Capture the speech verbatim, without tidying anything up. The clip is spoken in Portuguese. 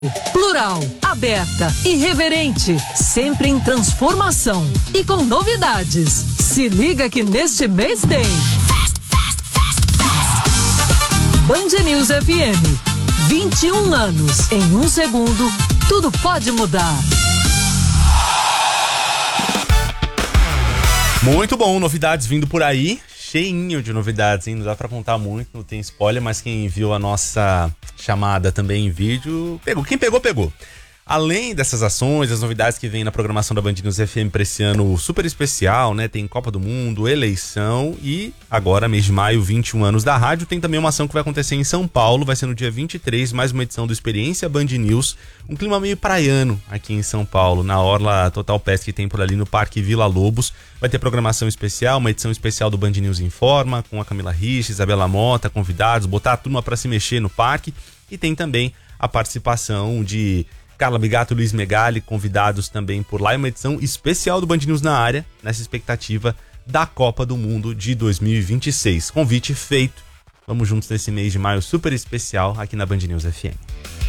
Plural, aberta, irreverente, sempre em transformação e com novidades. Se liga que neste mês tem Band News F M. vinte e um anos. Em um segundo, tudo pode mudar. Muito bom, novidades vindo por aí. Cheinho de novidades, hein? Não dá pra contar muito, não tem spoiler, mas quem viu a nossa chamada também em vídeo, pegou. Quem pegou, pegou. Além dessas ações, as novidades que vem na programação da Band News F M para esse ano super especial, né? Tem Copa do Mundo, eleição e agora, mês de maio, vinte e um anos da rádio. Tem também uma ação que vai acontecer em São Paulo, vai ser no dia vinte e três, mais uma edição do Experiência Band News. Um clima meio praiano aqui em São Paulo, na orla Total Pesca que tem por ali no Parque Vila Lobos. Vai ter programação especial, uma edição especial do Band News Informa, com a Camila Rich, Isabela Mota, convidados, botar a turma para se mexer no parque. E tem também a participação de Carla Bigato e Luiz Megali, convidados também por lá, e uma edição especial do Band News na área, nessa expectativa da Copa do Mundo de dois mil e vinte e seis. Convite feito. Vamos juntos nesse mês de maio super especial aqui na Band News F M.